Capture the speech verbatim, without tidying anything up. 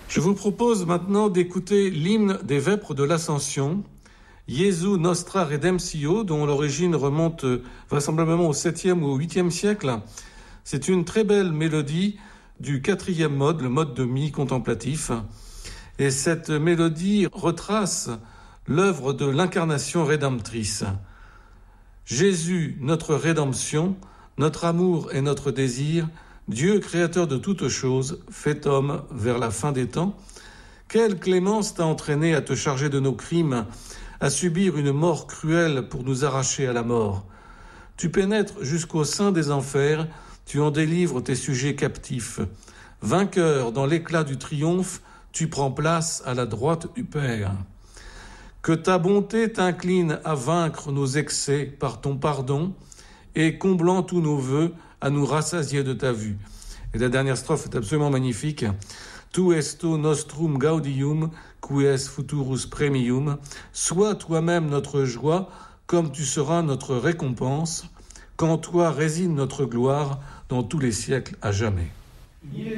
Je vous propose maintenant d'écouter l'hymne des Vêpres de l'Ascension, Jesu Nostra Redemptio, dont l'origine remonte vraisemblablement au septième ou au huitième siècle. C'est une très belle mélodie du quatrième mode, le mode de mi contemplatif. Et cette mélodie retrace l'œuvre de l'incarnation rédemptrice. Jésus, notre rédemption, notre amour et notre désir, Dieu, créateur de toutes choses, fait homme vers la fin des temps. Quelle clémence t'a entraîné à te charger de nos crimes, à subir une mort cruelle pour nous arracher à la mort. Tu pénètres jusqu'au sein des enfers, tu en délivres tes sujets captifs. Vainqueur, dans l'éclat du triomphe, tu prends place à la droite du Père. Que ta bonté t'incline à vaincre nos excès par ton pardon et, comblant tous nos vœux, à nous rassasier de ta vue. Et la dernière strophe est absolument magnifique. Tu esto nostrum gaudium, quies futurus premium. Sois toi-même notre joie, comme tu seras notre récompense. Qu'en toi réside notre gloire dans tous les siècles à jamais.